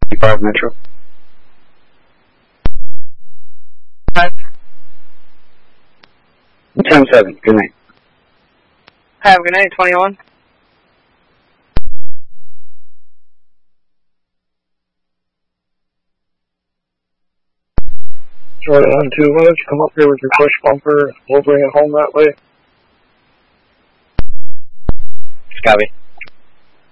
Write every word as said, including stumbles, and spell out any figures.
five Metro. Five. ten seven, good night. Have a good night, twenty-one. Jordan one two, why don't you come up here with your push bumper? We'll bring it home that way. Copy.